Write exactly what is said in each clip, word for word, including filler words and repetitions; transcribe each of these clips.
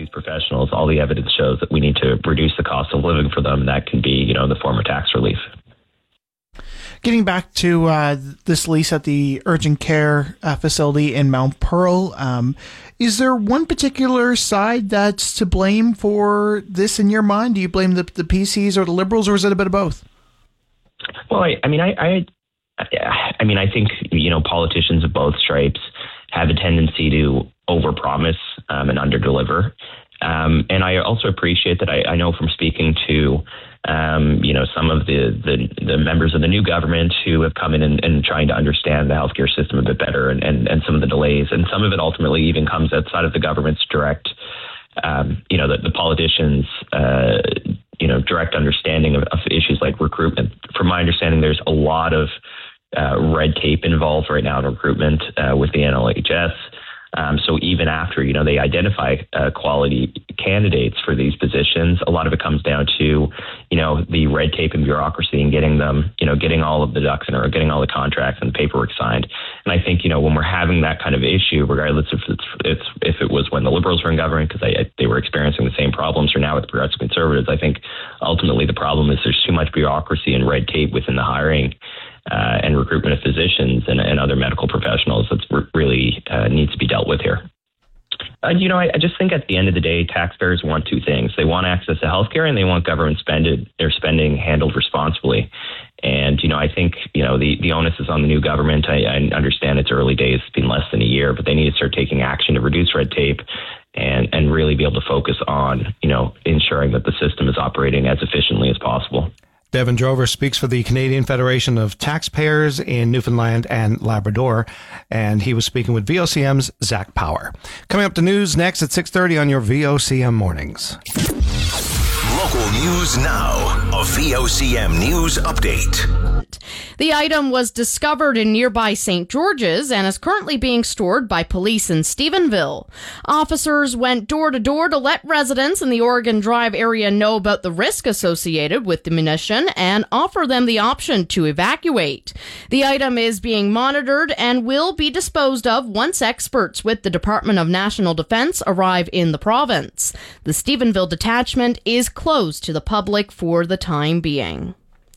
these professionals, all the evidence shows that we need to reduce the cost of living for them. And that can be, you know, in the form of tax relief. Getting back to uh, this lease at the urgent care uh, facility in Mount Pearl, um, is there one particular side that's to blame for this in your mind? Do you blame the, the P Cs or the Liberals, or is it a bit of both? Well, I, I mean, I, I, I mean, I think, you know, politicians of both stripes have a tendency to overpromise um, and underdeliver. Um, and I also appreciate that I, I know from speaking to, um, you know, some of the, the, the members of the new government who have come in and, and trying to understand the healthcare system a bit better, and, and, and some of the delays, and some of it ultimately even comes outside of the government's direct, um, you know, the, the politicians, uh, you know, direct understanding of, of issues like recruitment. From my understanding, there's a lot of uh, red tape involved right now in recruitment uh, with the N L H S. Um, so even after, you know, they identify uh, quality candidates for these positions, a lot of it comes down to, you know, the red tape and bureaucracy and getting them, you know, getting all of the ducks in a row, getting all the contracts and the paperwork signed. And I think, you know, when we're having that kind of issue, regardless if it's, it's if it was when the Liberals were in government, because they were experiencing the same problems, or now with the Progressive Conservatives, I think ultimately the problem is there's too much bureaucracy and red tape within the hiring Uh, and recruitment of physicians and, and other medical professionals that really uh, needs to be dealt with here. Uh, you know, I, I just think at the end of the day, taxpayers want two things. They want access to healthcare, and they want government spended, their spending handled responsibly. And, you know, I think, you know, the, the onus is on the new government. I, I understand it's early days, it's been less than a year, but they need to start taking action to reduce red tape and, and really be able to focus on, you know, ensuring that the system is operating as efficiently as possible. Devin Drover speaks for the Canadian Federation of Taxpayers in Newfoundland and Labrador, and he was speaking with V O C M's Zach Power. Coming up to news next at six thirty on your V O C M mornings. Local news now. A V O C M news update. The item was discovered in nearby Saint George's and is currently being stored by police in Stephenville. Officers went door to door to let residents in the Oregon Drive area know about the risk associated with the munition and offer them the option to evacuate. The item is being monitored and will be disposed of once experts with the Department of National Defense arrive in the province. The Stephenville detachment is closed to the public for the time being.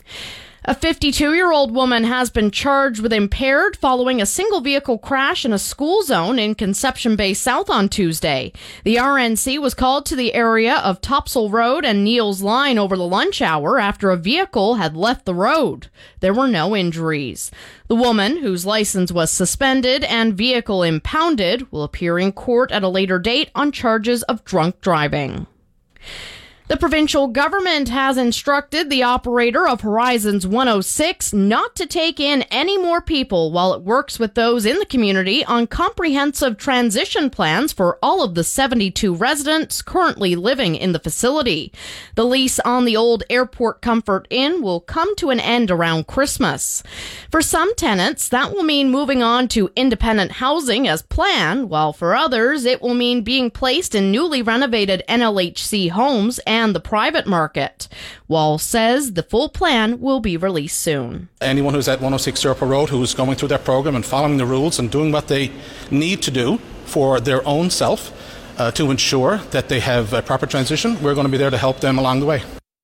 A fifty-two-year-old woman has been charged with impaired following a single-vehicle crash in a school zone in Conception Bay South on Tuesday. The R N C was called to the area of Topsail Road and Neil's Line over the lunch hour after a vehicle had left the road. There were no injuries. The woman, whose license was suspended and vehicle impounded, will appear in court at a later date on charges of drunk driving. The provincial government has instructed the operator of Horizons one oh six not to take in any more people while it works with those in the community on comprehensive transition plans for all of the seventy-two residents currently living in the facility. The lease on the old Airport Comfort Inn will come to an end around Christmas. For some tenants, that will mean moving on to independent housing as planned, while for others, it will mean being placed in newly renovated N L H C homes and and the private market. Wall says the full plan will be released soon. Anyone who's at one oh six Europa Road who's going through their program and following the rules and doing what they need to do for their own self uh, to ensure that they have a proper transition, we're going to be there to help them along the way.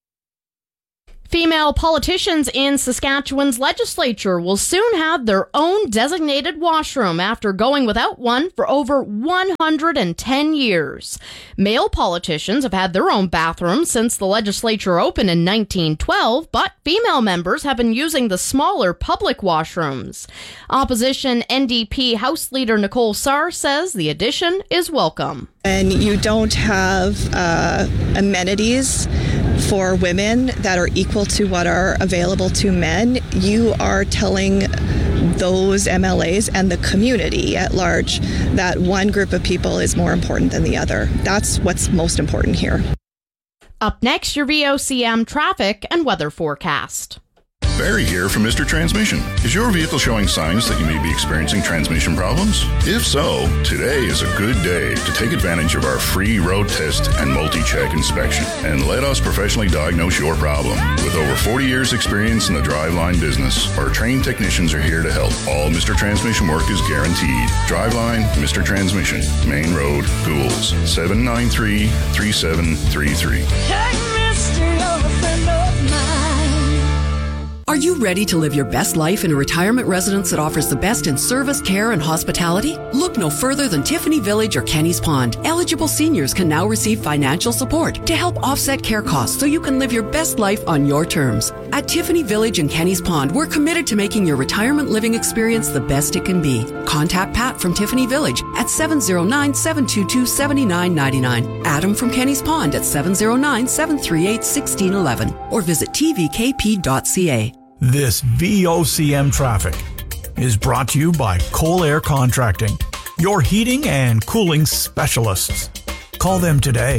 Female politicians in Saskatchewan's legislature will soon have their own designated washroom after going without one for over one hundred ten years. Male politicians have had their own bathrooms since the legislature opened in nineteen twelve, but female members have been using the smaller public washrooms. Opposition N D P House Leader Nicole Sarr says the addition is welcome. And you don't have uh, amenities for women that are equal to what are available to men. You are telling those M L As and the community at large that one group of people is more important than the other. That's what's most important here. Up next, your V O C M traffic and weather forecast. Barry here from Mister Transmission. Is your vehicle showing signs that you may be experiencing transmission problems? If so, today is a good day to take advantage of our free road test and multi-check inspection and let us professionally diagnose your problem. With over forty years experience in the driveline business, our trained technicians are here to help. All Mister Transmission work is guaranteed. Driveline, Mister Transmission, Main Road, Gould's, seven nine three, three seven three three. Are you ready to live your best life in a retirement residence that offers the best in service, care, and hospitality? Look no further than Tiffany Village or Kenny's Pond. Eligible seniors can now receive financial support to help offset care costs so you can live your best life on your terms. At Tiffany Village and Kenny's Pond, we're committed to making your retirement living experience the best it can be. Contact Pat from Tiffany Village at seven oh nine, seven two two, seven nine nine nine, Adam from Kenny's Pond at seven oh nine, seven three eight, one six one one, or visit t v k p dot c a. This V O C M traffic is brought to you by Coal Air Contracting, your heating and cooling specialists. Call them today.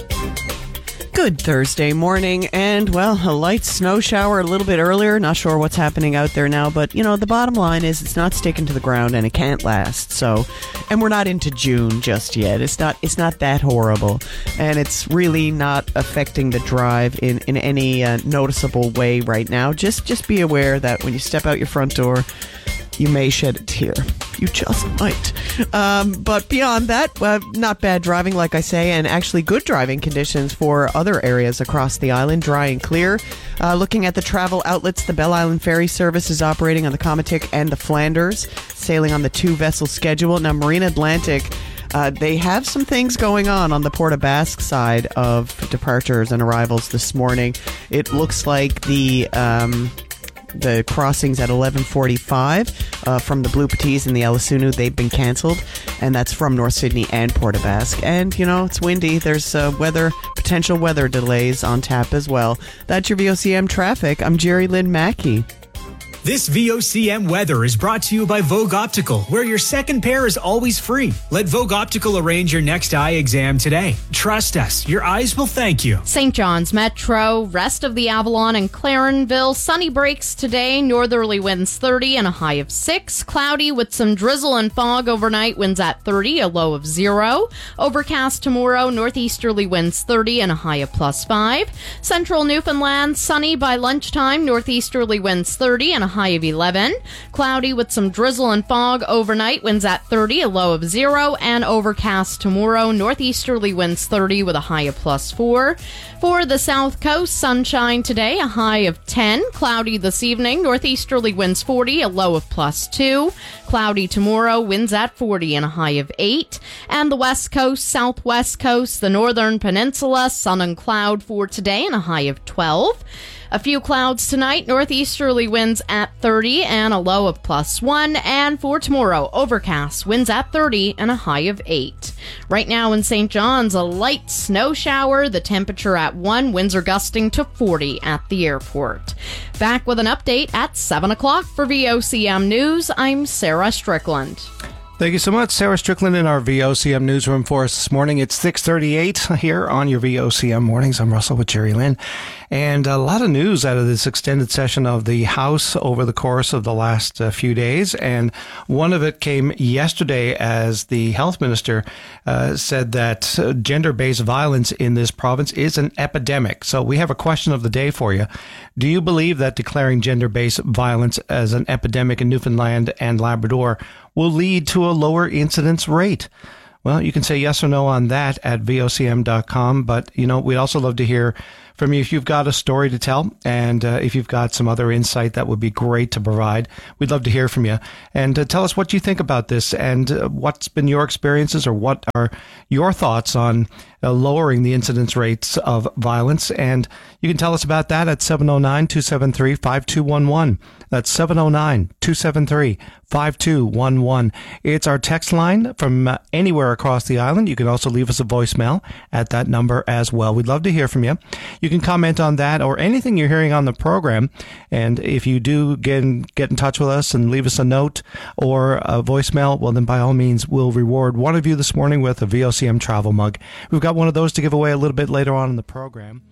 Good Thursday morning, and, well, a light snow shower a little bit earlier. Not sure what's happening out there now, but, you know, the bottom line is it's not sticking to the ground and it can't last. So, and we're not into June just yet. It's not it's not that horrible, and it's really not affecting the drive in, in any uh, noticeable way right now. Just, just be aware that when you step out your front door, you may shed a tear. You just might. Um, but beyond that, uh, not bad driving, like I say, and actually good driving conditions for other areas across the island, dry and clear. Uh, looking at the travel outlets, the Belle Island Ferry Service is operating on the Comatic and the Flanders, sailing on the two-vessel schedule. Now, Marine Atlantic, uh, they have some things going on on the Port aux Basques side of departures and arrivals this morning. It looks like the... Um, The crossings at eleven forty-five uh, from the Blue Petite and the Elisunu, they've been cancelled, and that's from North Sydney and Port aux Basques. And, you know, it's windy. There's uh, weather, potential weather delays on tap as well. That's your V O C M traffic. I'm Jerry Lynn Mackey. This V O C M weather is brought to you by Vogue Optical, where your second pair is always free. Let Vogue Optical arrange your next eye exam today. Trust us, your eyes will thank you. Saint John's Metro, rest of the Avalon and Clarenville, sunny breaks today, northerly winds thirty and a high of six. Cloudy with some drizzle and fog overnight, winds at thirty, a low of zero. Overcast tomorrow, northeasterly winds thirty and a high of plus five. Central Newfoundland, sunny by lunchtime, northeasterly winds thirty and a high of eleven. Cloudy with some drizzle and fog overnight, winds at thirty, a low of zero, and overcast tomorrow, northeasterly winds thirty with a high of plus four. For the South Coast, sunshine today, a high of ten. Cloudy this evening, northeasterly winds forty, a low of plus two. Cloudy tomorrow, winds at forty and a high of eight. And the West Coast, Southwest Coast, the Northern Peninsula, sun and cloud for today and a high of twelve. A few clouds tonight, northeasterly winds at thirty and a low of plus one. And for tomorrow, overcast, winds at thirty and a high of eight. Right now in Saint John's, a light snow shower, the temperature at one, winds are gusting to forty at the airport. Back with an update at seven o'clock for V O C M News, I'm Sarah Strickland. Thank you so much, Sarah Strickland, in our V O C M newsroom for us this morning. It's six thirty-eight here on your V O C M mornings. I'm Russell with Jerry Lynn. And a lot of news out of this extended session of the House over the course of the last uh, few days. And one of it came yesterday as the health minister uh, said that uh, gender-based violence in this province is an epidemic. So we have a question of the day for you. Do you believe that declaring gender-based violence as an epidemic in Newfoundland and Labrador will lead to a lower incidence rate? Well, you can say yes or no on that at V O C M dot com. But, you know, we'd also love to hear from you if you've got a story to tell, and uh, if you've got some other insight that would be great to provide. We'd love to hear from you. And uh, tell us what you think about this, and uh, what's been your experiences, or what are your thoughts on uh, lowering the incidence rates of violence. And you can tell us about that at seven oh nine, two seven three, five two one one. That's seven oh nine, two seven three, five two one one. It's our text line from uh, anywhere across the island. You can also leave us a voicemail at that number as well. We'd love to hear from you. You can comment on that or anything you're hearing on the program. And if you do get in, get in touch with us and leave us a note or a voicemail, well, then by all means, we'll reward one of you this morning with a V O C M travel mug. We've got one of those to give away a little bit later on in the program.